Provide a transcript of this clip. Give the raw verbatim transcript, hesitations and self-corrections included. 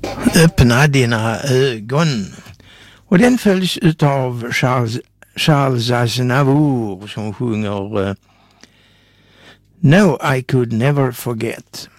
Öppna dina ögon. Och den följs utav Charles, Charles Aznavour som sjunger uh, No, I could never forget.